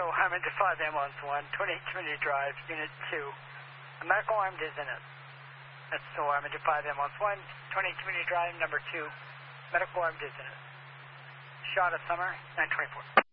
I'm into 5 ambulance 1, 28 Community Drive, Unit 2. A medical armed dizziness. That's so I'm into 5 ambulance 1, 28 Community Drive, number 2. Medical armed dizziness. Shot of Summer, 924.